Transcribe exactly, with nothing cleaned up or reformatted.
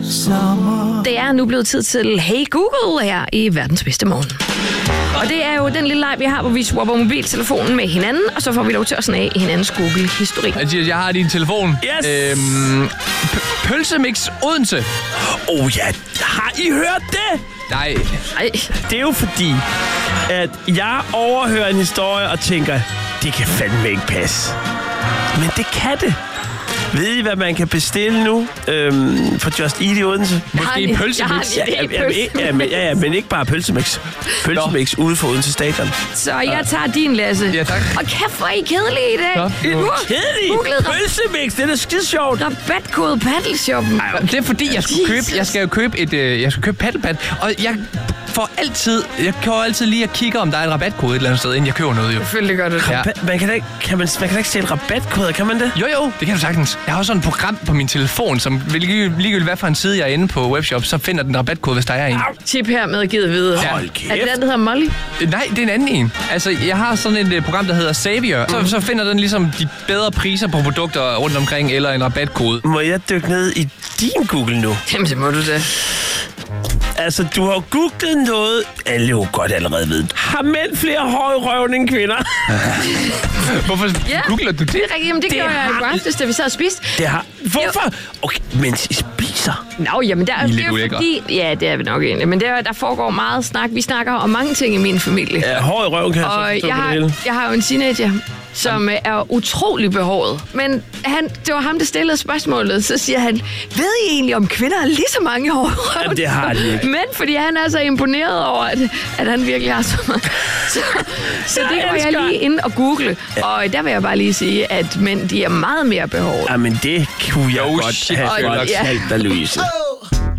sommer. Det er nu blevet tid til Hey Google her i Verdens Bedste Morgen. Og det er jo den lille leg, vi har, hvor vi swapper mobiltelefonen med hinanden, og så får vi lov til at snage i hinandens Google-historik. Mathias, jeg har din telefon. Yes. Øhm, p- pølsemix Odense. Åh oh, ja, har I hørt det? Nej. Ej. Det er jo fordi, at jeg overhører en historie og tænker, det kan fandme ikke passe. Men det kan det. Ved I, hvad man kan bestille nu øhm, for Just Eat i Odense? Måske en pølsemix. Jeg har Ja, en idé, ja, ja, ja, men, ja, ja, men ikke bare pølsemix. Pølsemix ude for Odense Stadion. Så jeg tager din, Lasse. Ja, tak. Og kæft, hvor er I kedelige i dag. Nå, Nu har Kedelig! googlet rab- Pølsemix, det er da skide sjovt. rabatkode paddleshoppen. Det er fordi, jeg skulle købe, Jesus. jeg skal jo købe et, øh, jeg skal købe paddlepad, og jeg får altid, jeg kan jo altid lige at kigge, om der er en rabatkode et eller andet sted, inden jeg køber noget, jo. Selvfølgelig gør det. Ja. Man kan da ikke, kan man, man kan da ikke stjæle rabatkoder, kan man det? Jo, jo, det kan du sagtens. Jeg har også sådan et program på min telefon, som ligegyldigt ligegyldigt hvad for en side jeg er inde på webshop, så finder den rabatkode, hvis der er en. Tip her med givet videre. Ja. Hold kæft. Er det den, der hedder Molly? Øh, Nej, det er en anden en. Altså, jeg har sådan et uh, program, der hedder Savior. Så, så finder den ligesom de bedre priser på produkter rundt omkring, eller en rabatkode. Må jeg dykke ned i din Google nu? Jamen, så må du det. Altså, du har googlet noget, alle jo godt allerede ved. Har mænd flere hår i røven end kvinder? Hvorfor Ja. googler du det? Det er rigtigt. Jamen, det, Det gjorde jeg i har- går aftes, da vi sad og spiste. Det har... Hvorfor? Okay, mens I spiser. Nå, jamen, der, I er lidt det er jo ulækre. fordi... Ja, det er vi nok egentlig. Men der, der foregår meget snak. Vi snakker om mange ting i min familie. Ja, hår i røven kan jeg så Og forstå jeg på det har, hele. jeg har jo en teenager, som øh, er utrolig behåret. Men han, det var ham, der stillede spørgsmålet. Så siger han, ved I egentlig, om kvinder har lige så mange hår i røven? Jamen, det har de ikke. Men fordi han er så imponeret over, at, at han virkelig har så meget. Så, så det går jeg lige ind og google. Og der vil jeg bare lige sige, at mænd, de er meget mere behåret. Jamen, det kunne jeg Oh, godt shit. have Og- godt ja. talt dig, Louise.